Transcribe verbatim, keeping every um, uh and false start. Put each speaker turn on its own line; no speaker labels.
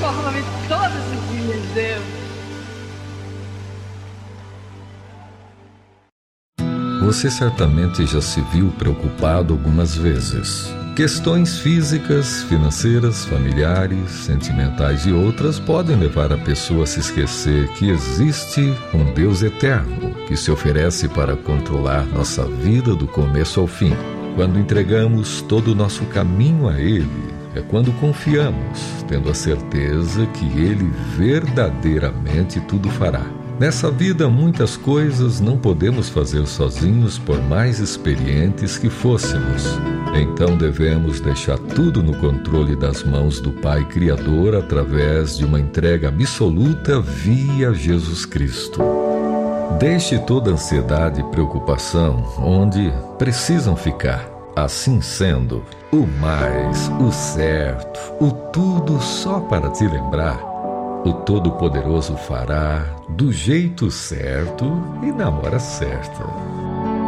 transforma-me todos os dias, Deus.
Você certamente já se viu preocupado algumas vezes. Questões físicas, financeiras, familiares, sentimentais e outras podem levar a pessoa a se esquecer que existe um Deus eterno que se oferece para controlar nossa vida do começo ao fim. Quando entregamos todo o nosso caminho a Ele, é quando confiamos, tendo a certeza que Ele verdadeiramente tudo fará. Nessa vida, muitas coisas não podemos fazer sozinhos, por mais experientes que fôssemos. Então devemos deixar tudo no controle das mãos do Pai Criador através de uma entrega absoluta via Jesus Cristo. Deixe toda ansiedade e preocupação onde precisam ficar. Assim sendo, o mais, o certo, o tudo só para te lembrar, o Todo-Poderoso fará do jeito certo e na hora certa.